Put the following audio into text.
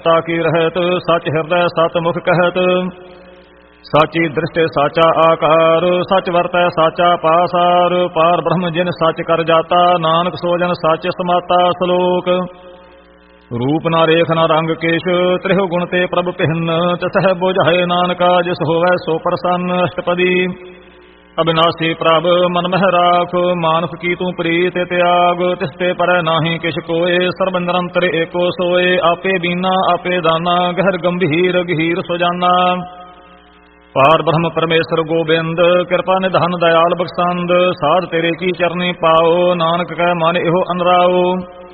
ਮਮਤਾ ਕੀ ਰਹਿਤ, ਸਚ ਹਿਰਦੈ ਸਤ ਮੁਖ ਕਹਿਤ। ਸਾਚੀ ਦ੍ਰਿਸ਼ਟਿ ਸਾਚਾ ਆਕਾਰ, ਸਚ ਵਰਤੈ ਸਾਚਾ ਪਾਸਾਰ। ਪਾਰ ਬ੍ਰਹਮ ਜਿਨ ਸਚ ਕਰ ਜਾਤਾ, ਨਾਨਕ ਸੋ ਜਨ ਸਚ ਸਮਾਤਾ। ਸ਼ਲੋਕ। ਰੂਪ ਨਾ ਰੇਖ ਨਾ ਰੰਗ ਕੇਸ਼, ਤ੍ਰਿਹੁ ਗੁਣ ਤੇ ਪ੍ਰਭ ਭਿੰਨ। ਤਿਸਹਿ ਬੁਝਾਏ ਨਾਨਕਾ, ਜਿਸ ਹੋਵੈ ਸੋ ਪ੍ਰਸੰਨ। ਅਸ਼ਟਪਦੀ। ਅਬਿਨਾਸੀ ਪ੍ਰਭ ਮਨ ਮਹਿ ਰਾਖ, ਮਾਨੁਖ ਕੀ ਤੂੰ ਪ੍ਰੀਤ ਤਿਆਗ। ਤਿਸ ਤੇ ਪਰੈ ਨਾਹੀ ਕਿਛ ਕੋਏ, ਸਰਬ ਨਿਰੰਤਰ ਏਕੋ ਸੋਏ। ਆਪੇ ਬੀਨਾ ਆਪੇ ਦਾਨਾ, ਗਹਿਰ ਗੰਭੀਰ ਗਹੀਰ ਸੁਜਾਨਾ। ਪਾਰ ਬ੍ਰਹਮ ਪਰਮੇਸ਼ਰ ਗੋਬਿੰਦ, ਕਿਰਪਾ ਨਿਧਾਨ ਦਇਆਲ ਬਖਸ਼ੰਦ। ਸਾਧ ਤੇਰੇ ਕੀ ਚਰਨੀ ਪਾਓ, ਨਾਨਕ ਕੈ ਮਨ ਇਹੋ ਅਨਰਾਓ।